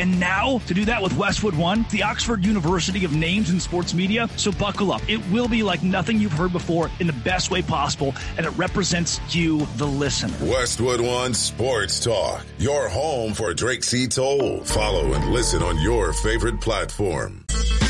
And now, to do that with Westwood One, the Oxford University of names in sports media. So buckle up. It will be like nothing you've heard before in the best way possible, and it represents you, the listener. Westwood One Sports Talk, your home for Drake C. Toll. Follow and listen on your favorite platform.